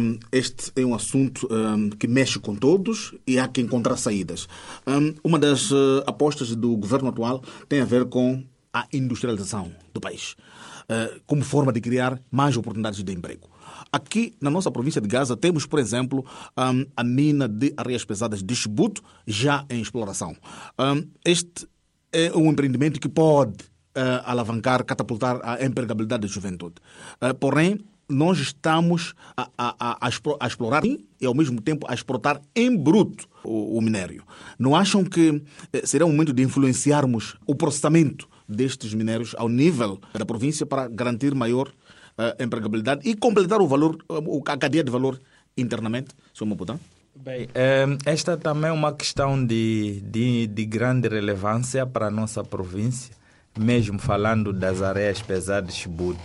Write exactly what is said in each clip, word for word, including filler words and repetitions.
Este é um assunto um, que mexe com todos e há que encontrar saídas. Um, uma das uh, apostas do governo atual tem a ver com a industrialização do país, uh, como forma de criar mais oportunidades de emprego. Aqui, na nossa província de Gaza, temos, por exemplo, um, a mina de areias pesadas de Chibouto, já em exploração. Um, este é um empreendimento que pode uh, alavancar, catapultar a empregabilidade da juventude. Uh, porém, nós estamos a, a, a, a explorar e, ao mesmo tempo, a exportar em bruto o, o minério. Não acham que eh, será o momento de influenciarmos o processamento destes minérios ao nível da província para garantir maior uh, empregabilidade e completar o valor, uh, a cadeia de valor internamente, senhor Maputa? Bem, esta também é uma questão de, de, de grande relevância para a nossa província, mesmo falando das areias pesadas de Chibouto.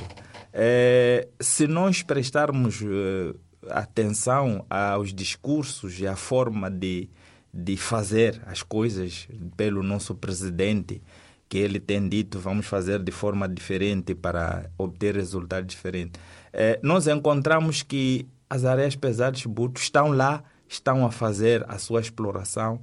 É, se nós prestarmos uh, atenção aos discursos e à forma de, de fazer as coisas pelo nosso presidente, que ele tem dito vamos fazer de forma diferente para obter resultados diferentes, é, nós encontramos que as areias pesadas de Chibouto estão lá, estão a fazer a sua exploração,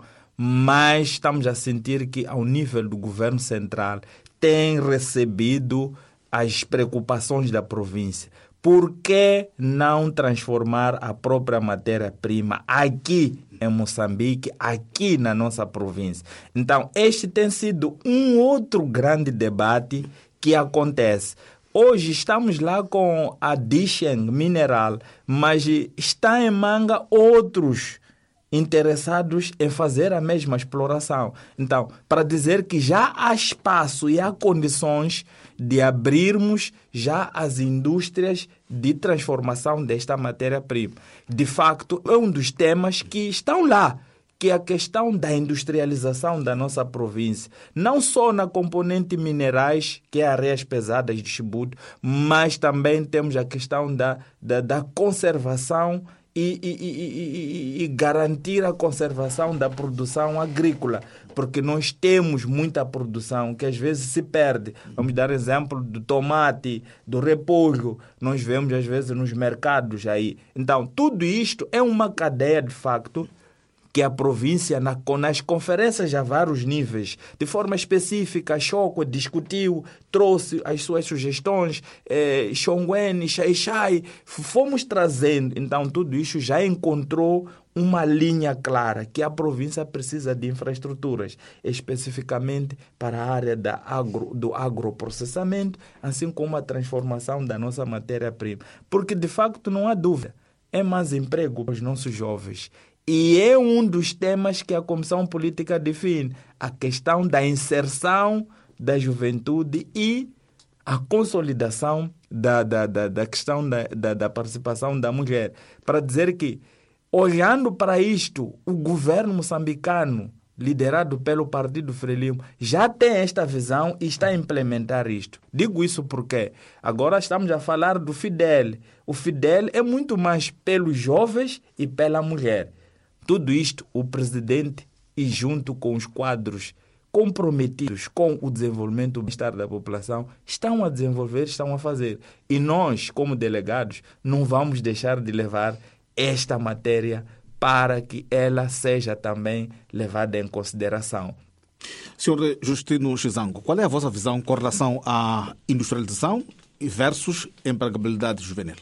mas estamos a sentir que ao nível do governo central tem recebido as preocupações da província. Por que não transformar a própria matéria-prima aqui em Moçambique, aqui na nossa província? Então, este tem sido um outro grande debate que acontece. Hoje estamos lá com a Disheng Mineral, mas está em manga outros interessados em fazer a mesma exploração. Então, para dizer que já há espaço e há condições de abrirmos já as indústrias de transformação desta matéria-prima. De facto, é um dos temas que estão lá, que é a questão da industrialização da nossa província. Não só na componente minerais, que é areias pesadas de Chibouto, mas também temos a questão da, da, da conservação E, e, e, e garantir a conservação da produção agrícola, porque nós temos muita produção que às vezes se perde. Vamos dar exemplo do tomate, do repolho, nós vemos às vezes nos mercados aí. Então, tudo isto é uma cadeia de facto que a província, na, nas conferências a vários níveis, de forma específica, a Choco discutiu, trouxe as suas sugestões, eh, Xongweni, Xai-Xai, fomos trazendo. Então, tudo isso já encontrou uma linha clara, que a província precisa de infraestruturas, especificamente para a área da agro, do agroprocessamento, assim como a transformação da nossa matéria-prima. Porque, de facto, não há dúvida, é mais emprego para os nossos jovens. E é um dos temas que a Comissão Política define, a questão da inserção da juventude e a consolidação da, da, da, da questão da, da, da participação da mulher. Para dizer que, olhando para isto, o governo moçambicano, liderado pelo Partido Frelimo, já tem esta visão e está a implementar isto. Digo isso porque agora estamos a falar do Fidel. O Fidel é muito mais pelos jovens e pela mulher. Tudo isto, o presidente e junto com os quadros comprometidos com o desenvolvimento do bem-estar da população, estão a desenvolver, estão a fazer. E nós, como delegados, não vamos deixar de levar esta matéria para que ela seja também levada em consideração. senhor Justino Chizango, qual é a vossa visão com relação à industrialização versus empregabilidade juvenil?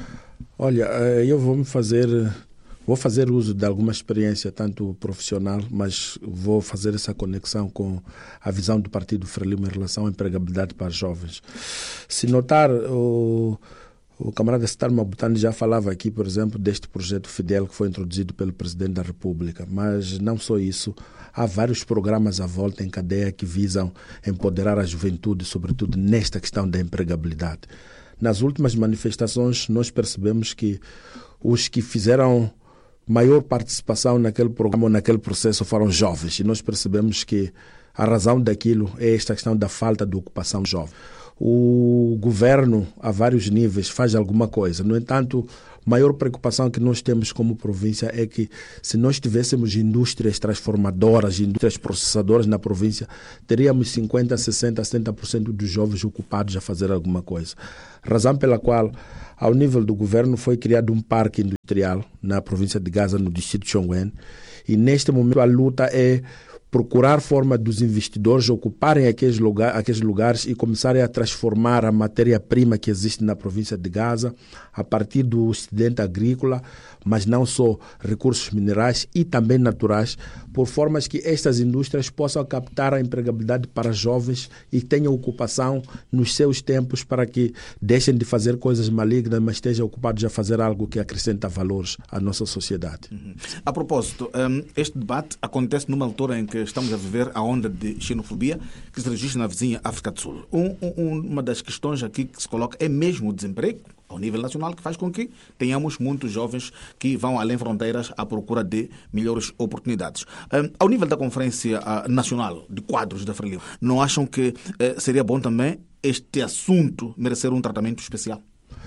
Olha, eu vou me fazer... Vou fazer uso de alguma experiência, tanto profissional, mas vou fazer essa conexão com a visão do Partido Frelimo em relação à empregabilidade para jovens. Se notar, o, o camarada Sitar Mabutani já falava aqui, por exemplo, deste projeto Fidel que foi introduzido pelo Presidente da República, mas não só isso, há vários programas à volta em cadeia que visam empoderar a juventude, sobretudo nesta questão da empregabilidade. Nas últimas manifestações, nós percebemos que os que fizeram maior participação naquele programa ou naquele processo foram jovens, e nós percebemos que a razão daquilo é esta questão da falta de ocupação jovem. o governo, a vários níveis, faz alguma coisa. No entanto, a maior preocupação que nós temos como província é que, se nós tivéssemos indústrias transformadoras, indústrias processadoras na província, teríamos cinquenta, sessenta, setenta por cento dos jovens ocupados a fazer alguma coisa. Razão pela qual, ao nível do governo, foi criado um parque industrial na província de Gaza, no distrito de Chongwen, e neste momento a luta é procurar forma dos investidores ocuparem aqueles, lugar, aqueles lugares e começarem a transformar a matéria-prima que existe na província de Gaza a partir do excedente agrícola, mas não só recursos minerais e também naturais, por formas que estas indústrias possam captar a empregabilidade para jovens e tenham ocupação nos seus tempos, para que deixem de fazer coisas malignas, mas estejam ocupados a fazer algo que acrescenta valores à nossa sociedade. Uhum. A propósito, este debate acontece numa altura em que estamos a viver a onda de xenofobia que se registra na vizinha África do Sul. Um, um, uma das questões aqui que se coloca é mesmo o desemprego ao nível nacional, que faz com que tenhamos muitos jovens que vão além fronteiras à procura de melhores oportunidades. Um, ao nível da Conferência uh, Nacional de Quadros da Frelimo, não acham que uh, seria bom também este assunto merecer um tratamento especial?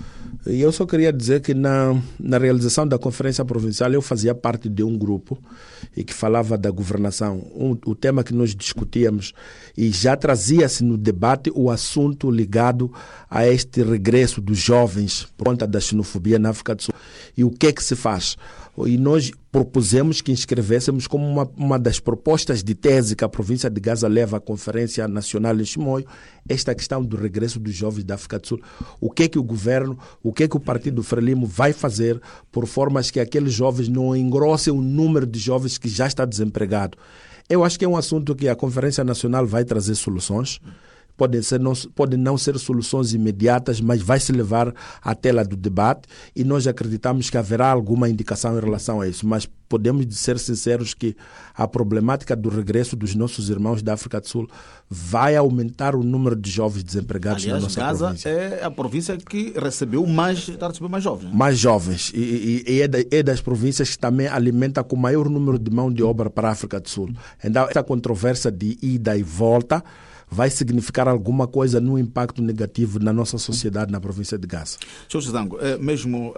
E eu só queria dizer que na, na realização da Conferência Provincial eu fazia parte de um grupo e que falava da governação. Um, o tema que nós discutíamos, e já trazia-se no debate o assunto ligado a este regresso dos jovens por conta da xenofobia na África do Sul. E o que é que se faz? E nós propusemos que inscrevêssemos como uma, uma das propostas de tese que a província de Gaza leva à Conferência Nacional em Chimoio, esta questão do regresso dos jovens da África do Sul. O que é que o governo, o que é que o Partido Frelimo vai fazer por formas que aqueles jovens não engrossem o número de jovens que já está desempregado? Eu acho que é um assunto que a Conferência Nacional vai trazer soluções. Podem, ser, não, podem não ser soluções imediatas, mas vai se levar à tela do debate e nós acreditamos que haverá alguma indicação em relação a isso. Mas podemos ser sinceros que a problemática do regresso dos nossos irmãos da África do Sul vai aumentar o número de jovens desempregados. Aliás, na nossa Gaza província. É a província que recebeu mais, está a receber mais jovens. Mais jovens. E, e, e é, da, é das províncias que também alimenta com o maior número de mão de obra para a África do Sul. Então, essa controvérsia de ida e volta vai significar alguma coisa no impacto negativo na nossa sociedade na província de Gaza. senhor Chisango, mesmo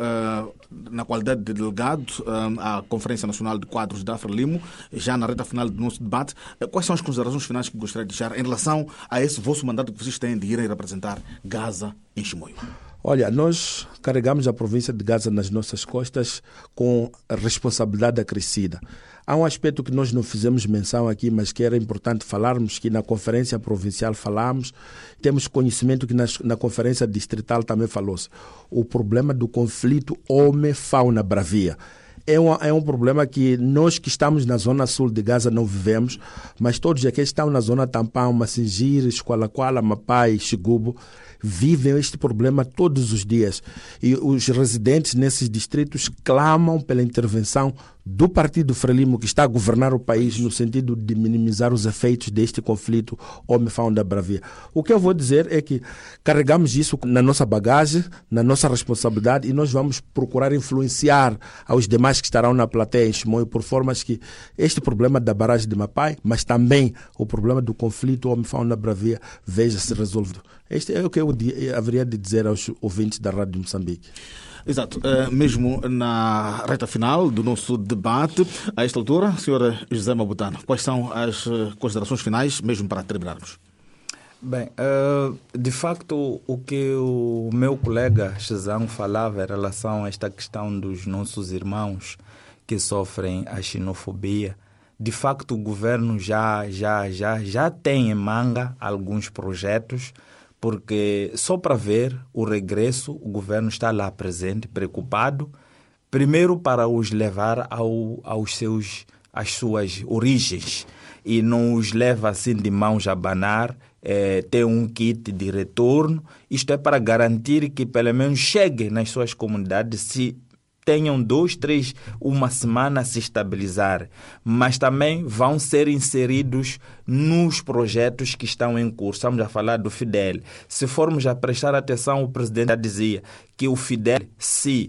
na qualidade de delegado à Conferência Nacional de Quadros da Frelimo, já na reta final do nosso debate, quais são as considerações finais que gostaria de deixar em relação a esse vosso mandato que vocês têm de irem representar Gaza em Chimoio? Olha, nós carregamos a província de Gaza nas nossas costas com a responsabilidade acrescida. Há um aspecto que nós não fizemos menção aqui, mas que era importante falarmos, que na Conferência Provincial falámos, temos conhecimento que na, na Conferência Distrital também falou-se. O problema do conflito homem-fauna-bravia. É um, é um problema que nós que estamos na zona sul de Gaza não vivemos, mas todos aqueles que estão na zona Tampão, Massingir, Esqualaquala, Mapai, Xigubo, vivem este problema todos os dias. E os residentes nesses distritos clamam pela intervenção do Partido Frelimo, que está a governar o país no sentido de minimizar os efeitos deste conflito homem-fauna-bravia. O que eu vou dizer é que carregamos isso na nossa bagagem, na nossa responsabilidade, e nós vamos procurar influenciar aos demais que estarão na plateia em Chimoio por formas que este problema da barragem de Mapai, mas também o problema do conflito homem-fauna-bravia veja-se resolvido. Este é o que eu haveria de dizer aos ouvintes da Rádio Moçambique. Exato. Uh, mesmo na reta final do nosso debate, a esta altura, senhora José Mabutano, quais são as considerações finais, mesmo para terminarmos? Bem, uh, de facto, o que o meu colega Chizão falava em relação a esta questão dos nossos irmãos que sofrem a xenofobia, de facto o governo já, já, já, já tem em manga alguns projetos, porque só para ver o regresso, o governo está lá presente, preocupado, primeiro para os levar ao, aos seus, às suas origens, e não os leva assim de mãos a abanar, é, ter um kit de retorno. Isto é para garantir que pelo menos cheguem nas suas comunidades, se tenham dois, três, uma semana a se estabilizar, mas também vão ser inseridos nos projetos que estão em curso. Estamos a falar do Fidel. Se formos a prestar atenção, o presidente já dizia que o Fidel, se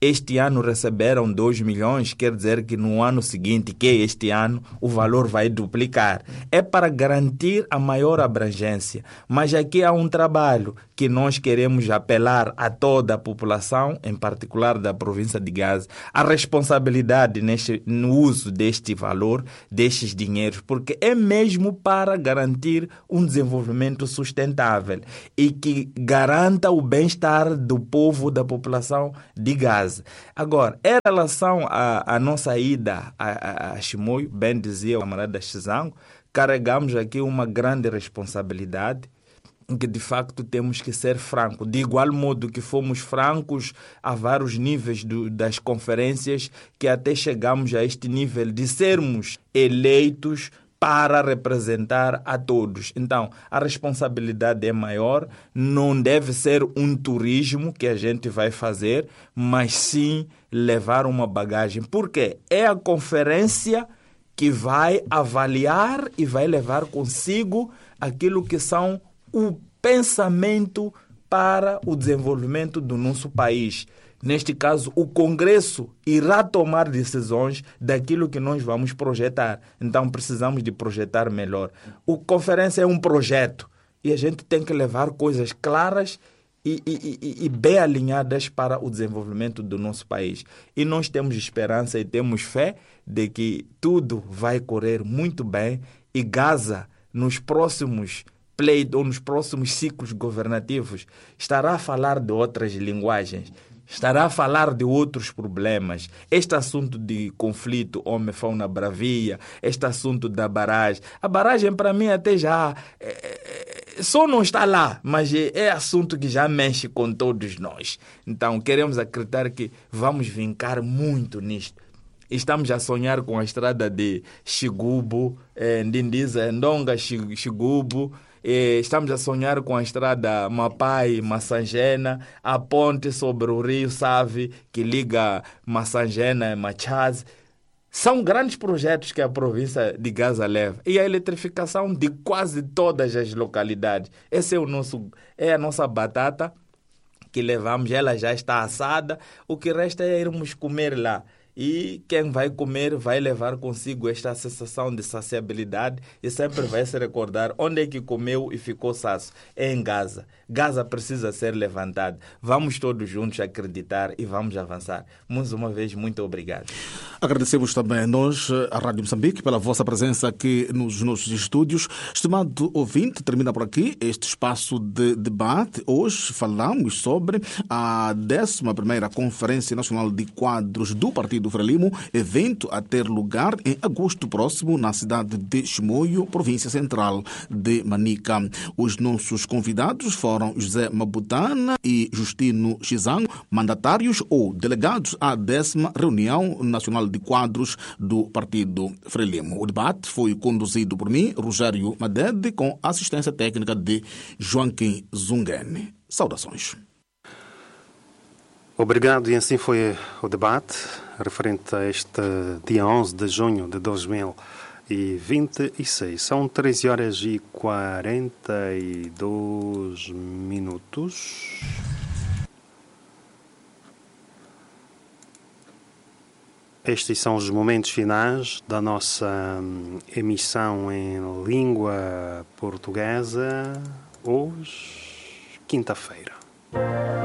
este ano receberam dois milhões, quer dizer que no ano seguinte, que é este ano, o valor vai duplicar. É para garantir a maior abrangência. Mas aqui há um trabalho que nós queremos apelar a toda a população, em particular da província de Gaza, a responsabilidade neste, no uso deste valor, destes dinheiros, porque é mesmo para garantir um desenvolvimento sustentável e que garanta o bem-estar do povo, da população de Gaza. Agora, em relação à, à nossa ida a, a, a Chimoio, bem dizia o camarada Chizango, carregamos aqui uma grande responsabilidade, que de facto temos que ser francos. De igual modo que fomos francos a vários níveis do, das conferências, que até chegamos a este nível de sermos eleitos para representar a todos. Então, a responsabilidade é maior, não deve ser um turismo que a gente vai fazer, mas sim levar uma bagagem. Porque é a conferência que vai avaliar e vai levar consigo aquilo que são o pensamento para o desenvolvimento do nosso país. Neste caso, o Congresso irá tomar decisões daquilo que nós vamos projetar. Então, precisamos de projetar melhor. A conferência é um projeto e a gente tem que levar coisas claras e, e, e, e bem alinhadas para o desenvolvimento do nosso país. E nós temos esperança e temos fé de que tudo vai correr muito bem e Gaza, nos próximos pleito ou nos próximos ciclos governativos, estará a falar de outras linguagens, estará a falar de outros problemas. Este assunto de conflito homem-fauna bravia, este assunto da barragem. A barragem, para mim, até já é, é, só não está lá, mas é, é assunto que já mexe com todos nós. Então, queremos acreditar que vamos vincar muito nisto. Estamos a sonhar com a estrada de Xigubo, eh, Ndindiza, Ndonga, Xigubo. Eh, estamos a sonhar com a estrada Mapai-Massangena, a ponte sobre o rio Save, que liga Massangena e Machaz. São grandes projetos que a província de Gaza leva. E a eletrificação de quase todas as localidades. Esse é, o nosso, é a nossa batata que levamos. Ela já está assada. O que resta é irmos comer lá. E quem vai comer vai levar consigo esta sensação de saciabilidade e sempre vai se recordar onde é que comeu e ficou sacio. É em Gaza. Gaza precisa ser levantada. Vamos todos juntos acreditar e vamos avançar. Mais uma vez, muito obrigado. Agradecemos também nós, a Rádio Moçambique, pela vossa presença aqui nos nossos estúdios. Estimado ouvinte, termina por aqui este espaço de debate. Hoje falamos sobre a décima primeira Conferência Nacional de Quadros do Partido Frelimo, evento a ter lugar em agosto próximo na cidade de Chimoio, província central de Manica. Os nossos convidados foram José Mabutana e Justino Chizango, mandatários ou delegados à décima reunião nacional de quadros do Partido Frelimo. O debate foi conduzido por mim, Rogério Madede, com assistência técnica de Joaquim Zungene. Saudações. Obrigado, e assim foi o debate referente a este dia onze de junho de dois mil e vinte e seis. São treze horas e quarenta e dois minutos. Estes são os momentos finais da nossa emissão em língua portuguesa, hoje, quinta-feira.